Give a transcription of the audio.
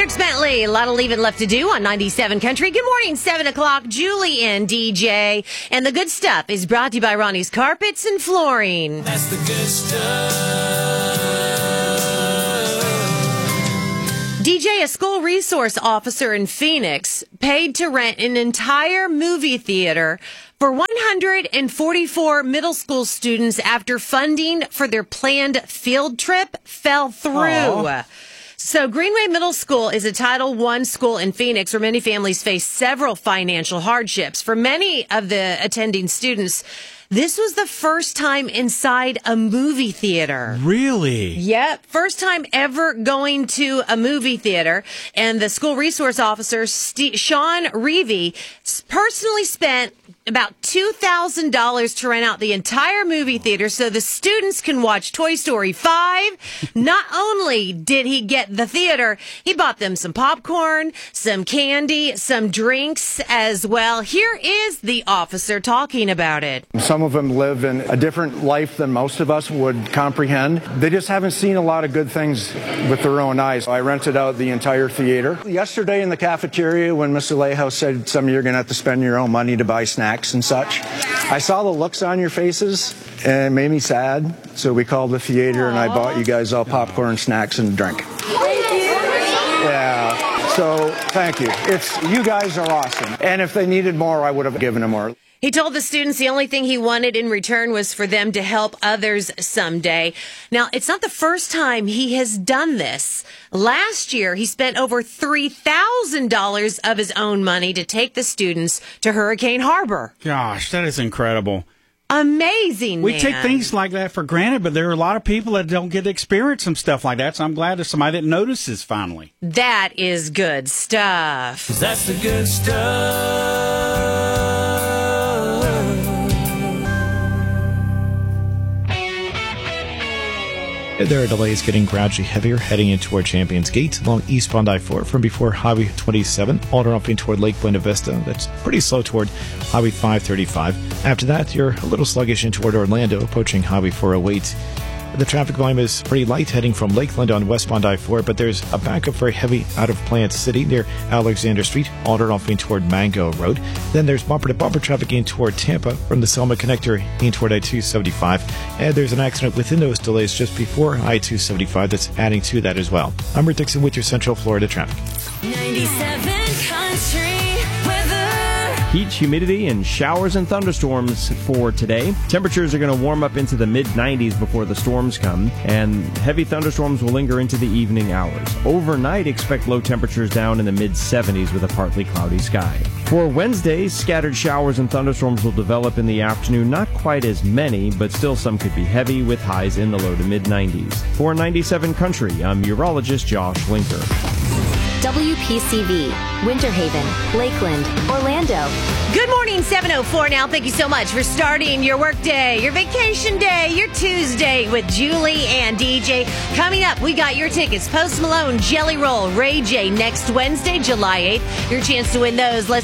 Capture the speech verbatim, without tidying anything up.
Dierks Bentley, a lot of leaving left to do on ninety-seven Country. Good morning, seven o'clock. Julie and D J. And the good stuff is brought to you by Ronnie's Carpets and Flooring. That's the good stuff. D J, a school resource officer in Phoenix, paid to rent an entire movie theater for one hundred forty-four middle school students after funding for their planned field trip fell through. Aww. So Greenway Middle School is a Title one school in Phoenix where many families face several financial hardships. For many of the attending students, this was the first time inside a movie theater. Really? Yep. First time ever going to a movie theater. And the school resource officer, St- Sean Reevy, personally spent about two thousand dollars to rent out the entire movie theater so the students can watch Toy Story five. Not only did he get the theater, he bought them some popcorn, some candy, some drinks as well. Here is the officer talking about it. Some of them live in a different life than most of us would comprehend. They just haven't seen a lot of good things with their own eyes. I rented out the entire theater. Yesterday in the cafeteria when Mister Layhouse said some of you are going to have to spend your own money to buy snacks and such, I saw the looks on your faces and it made me sad. So we called the theater and I bought you guys all popcorn, snacks, and a drink. Thank you. Yeah. So thank you. It's you guys are awesome. And if they needed more, I would have given them more. He told the students the only thing he wanted in return was for them to help others someday. Now, it's not the first time he has done this. Last year, he spent over three thousand dollars of his own money to take the students to Hurricane Harbor. Gosh, that is incredible. Amazing, We man. take things like that for granted, but there are a lot of people that don't get to experience some stuff like that, so I'm glad that somebody that notices finally. That is good stuff. That's the good stuff. There are delays getting gradually heavier heading in toward Champions Gate along eastbound I four from before Highway twenty-seven, all around toward Lake Buena Vista. That's pretty slow toward Highway five thirty-five. After that, you're a little sluggish in toward Orlando, approaching Highway four oh eight. The traffic volume is pretty light heading from Lakeland on westbound I four, but there's a backup very heavy out of Plant City near Alexander Street, all around toward Mango Road. Then there's bumper-to-bumper traffic in toward Tampa from the Selma connector in toward I two seventy-five. And there's an accident within those delays just before I two seventy-five that's adding to that as well. I'm Rick Dixon with your Central Florida traffic. ninety-seven Country weather. Heat, humidity, and showers and thunderstorms for today. Temperatures are going to warm up into the mid nineties before the storms come, and heavy thunderstorms will linger into the evening hours. Overnight, expect low temperatures down in the mid seventies with a partly cloudy sky. For Wednesday, scattered showers and thunderstorms will develop in the afternoon. Not quite as many, but still some could be heavy with highs in the low to mid nineties. For ninety-seven Country, I'm meteorologist Josh Linker. W P C V, Winter Haven, Lakeland, Orlando. Good morning, seven oh four now. Thank you so much for starting your work day, your vacation day, your Tuesday with Julie and D J. Coming up, we got your tickets. Post Malone, Jelly Roll, Ray J next Wednesday, July eighth. Your chance to win those. Let's